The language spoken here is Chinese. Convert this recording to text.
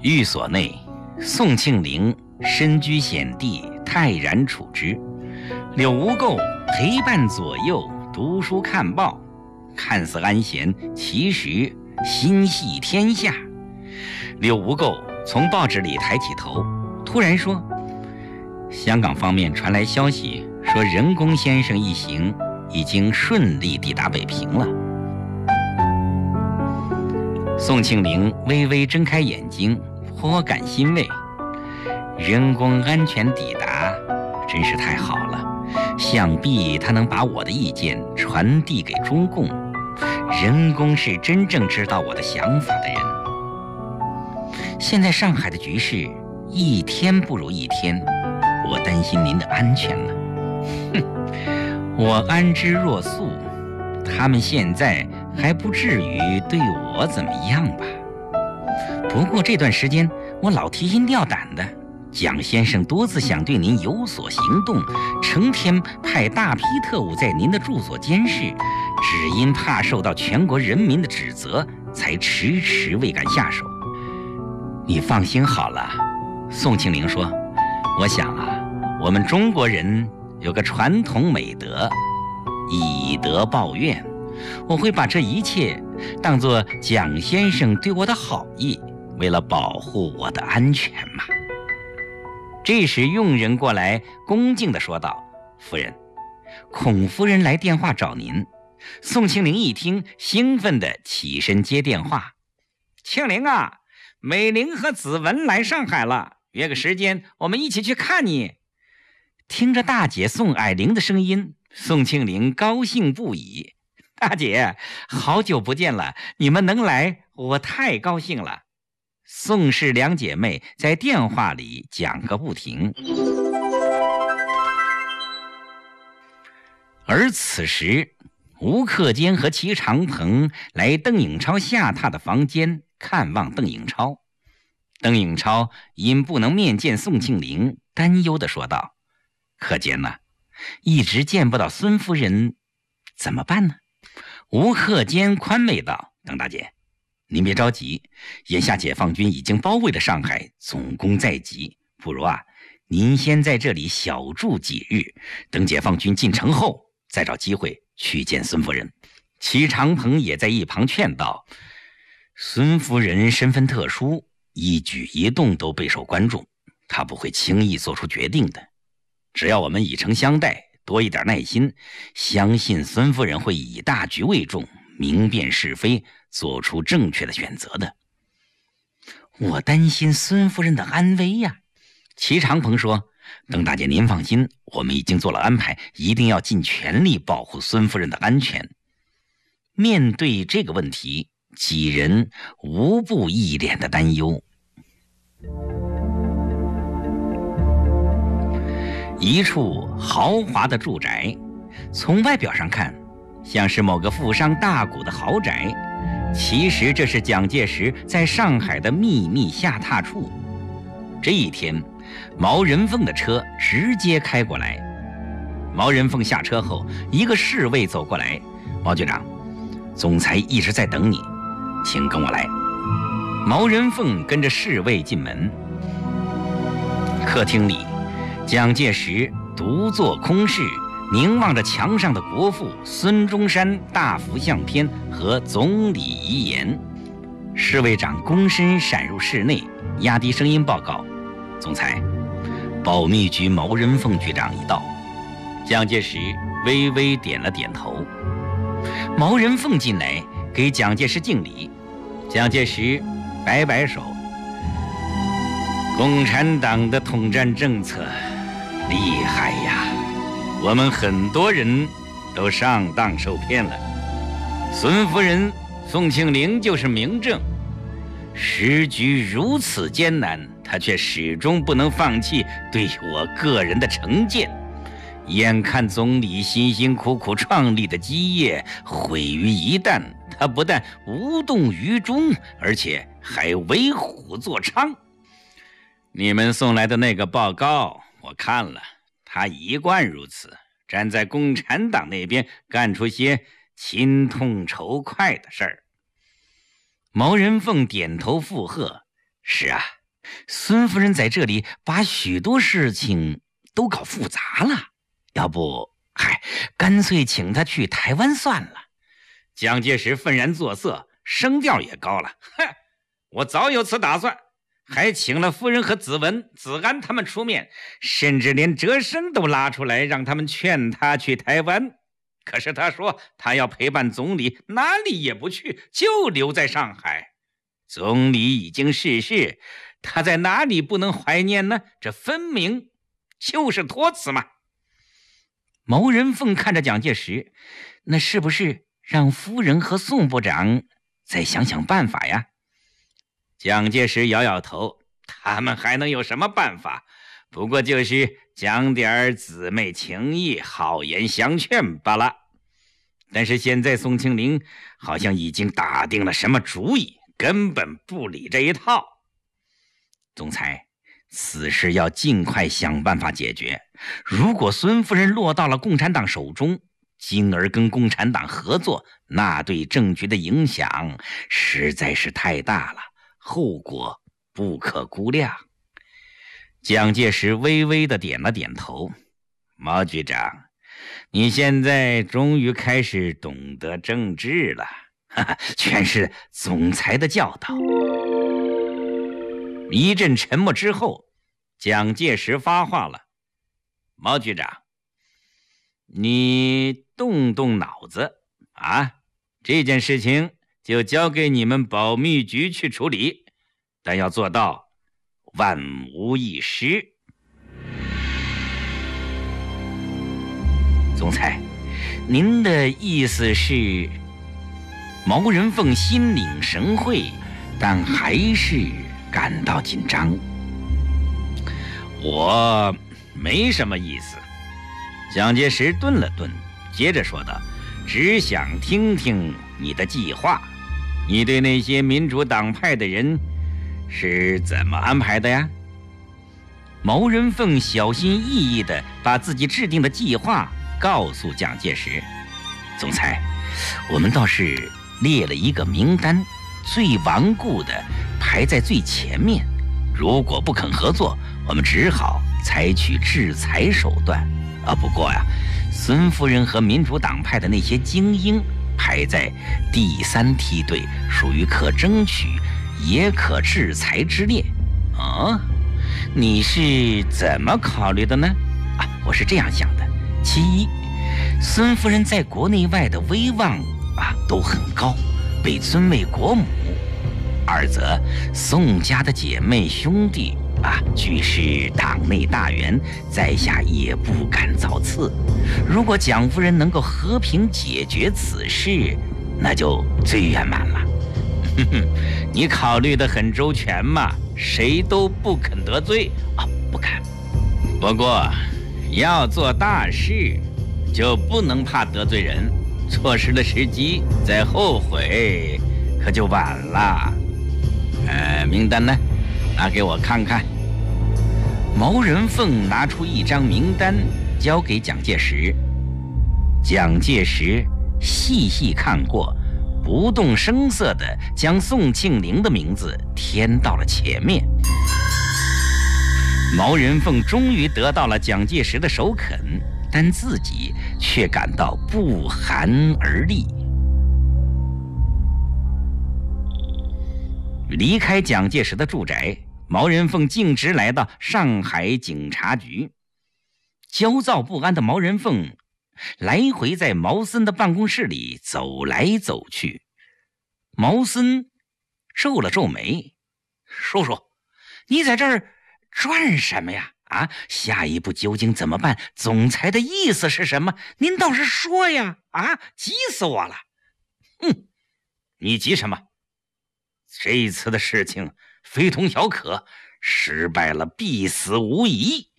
寓所内，宋庆龄身居险地，泰然处之。柳无垢陪伴左右，读书看报，看似安闲，其实心系天下。柳无垢从报纸里抬起头，突然说：“香港方面传来消息，说任公先生一行已经顺利抵达北平了。”宋庆龄微微睁开眼睛，颇感欣慰。任公安全抵达，真是太好了。想必他能把我的意见传递给中共。任公是真正知道我的想法的人。现在上海的局势一天不如一天，我担心您的安全了。哼，我安之若素，他们现在还不至于对我怎么样吧？不过这段时间我老提心吊胆的，蒋先生多次想对您有所行动，成天派大批特务在您的住所监视，只因怕受到全国人民的指责，才迟迟未敢下手。你放心好了，宋庆龄说，我想啊，我们中国人有个传统美德，以德报怨，我会把这一切当作蒋先生对我的好意，为了保护我的安全嘛。这时佣人过来恭敬地说道：“夫人，孔夫人来电话找您。”宋庆龄一听，兴奋地起身接电话：“庆龄啊，美玲和子文来上海了，约个时间我们一起去看你。”听着大姐宋霭龄的声音，宋庆龄高兴不已：“大姐，好久不见了，你们能来，我太高兴了。”宋氏两姐妹在电话里讲个不停。而此时，吴克坚和齐长鹏来邓颖超下榻的房间看望邓颖超。邓颖超因不能面见宋庆龄，担忧地说道：“克坚呐，一直见不到孙夫人，怎么办呢？”吴克坚宽慰道：“邓大姐，您别着急，眼下解放军已经包围了上海，总攻在即，不如您先在这里小住几日，等解放军进城后，再找机会去见孙夫人。”齐长鹏也在一旁劝道：“孙夫人身份特殊，一举一动都备受关注，她不会轻易做出决定的。只要我们以诚相待，多一点耐心，相信孙夫人会以大局为重，明辨是非，做出正确的选择的。”我担心孙夫人的安危呀。齐长鹏说：“邓大姐您放心，我们已经做了安排，一定要尽全力保护孙夫人的安全。”面对这个问题，几人无不一脸的担忧。一处豪华的住宅，从外表上看像是某个富商大贾的豪宅，其实这是蒋介石在上海的秘密下榻处。这一天，毛人凤的车直接开过来。毛人凤下车后，一个侍卫走过来：“毛局长，总裁一直在等你，请跟我来。”毛人凤跟着侍卫进门。客厅里，蒋介石独坐空室，凝望着墙上的国父孙中山大幅相片和总理遗言。侍卫长躬身闪入室内，压低声音报告：“总裁，保密局毛人凤局长已到。”蒋介石微微点了点头。毛人凤进来给蒋介石敬礼，蒋介石摆摆手：“共产党的统战政策厉害呀，我们很多人都上当受骗了。孙夫人宋庆龄就是明证，时局如此艰难，她却始终不能放弃对我个人的成见。眼看总理辛辛苦苦创立的基业毁于一旦，他不但无动于衷，而且还为虎作伥。你们送来的那个报告我看了，他一贯如此，站在共产党那边干出些心痛仇快的事儿。”毛人凤点头附和：“ 是啊，孙夫人在这里把许多事情都搞复杂了，要不，干脆请她去台湾算了。蒋介石愤然作色，声调也高了。我早有此打算，还请了夫人和子文、子安他们出面，甚至连哲生都拉出来，让他们劝他去台湾。可是他说他要陪伴总理，哪里也不去，就留在上海。总理已经逝世，他在哪里不能怀念呢？这分明就是托辞嘛。牟仁凤看着蒋介石，那是不是让夫人和宋部长再想想办法呀？蒋介石摇摇头，他们还能有什么办法？不过就是讲点姊妹情谊，好言相劝罢了。但是现在宋庆龄好像已经打定了什么主意，根本不理这一套。总裁，此事要尽快想办法解决。如果孙夫人落到了共产党手中，进而跟共产党合作，那对政局的影响实在是太大了，后果不可估量。蒋介石微微地点了点头。毛局长，你现在终于开始懂得政治了，全是总裁的教导。一阵沉默之后，蒋介石发话了。毛局长，你动动脑子啊，这件事情就交给你们保密局去处理，但要做到万无一失。总裁，您的意思是？牟仁凤心领神会，但还是感到紧张。我没什么意思。蒋介石顿了顿，接着说道：“只想听听你的计划，你对那些民主党派的人是怎么安排的呀？”牟仁凤小心翼翼地把自己制定的计划告诉蒋介石。总裁，我们倒是列了一个名单，最顽固的排在最前面，如果不肯合作，我们只好采取制裁手段。不过呀，孙夫人和民主党派的那些精英排在第3梯队，属于可争取也可制裁之列。你是怎么考虑的呢？我是这样想的：其一，孙夫人在国内外的威望都很高，被尊为国母；二则宋家的姐妹兄弟俱是党内大员，在下也不敢造次。如果蒋夫人能够和平解决此事，那就最圆满了。你考虑得很周全嘛，谁都不肯得罪不敢。不过要做大事，就不能怕得罪人，错失了时机，再后悔可就晚了。名单呢？拿给我看看。牟仁凤拿出一张名单，交给蒋介石。蒋介石细细看过，不动声色地将宋庆龄的名字填到了前面。牟仁凤终于得到了蒋介石的首肯，但自己却感到不寒而栗。离开蒋介石的住宅，牟仁凤径直来到上海警察局。焦躁不安的牟仁凤来回在毛森的办公室里走来走去。毛森皱了皱眉：“叔叔，你在这儿转什么呀？下一步究竟怎么办？总裁的意思是什么？您倒是说呀！急死我了！”“你急什么？这一次的事情非同小可，失败了必死无疑。”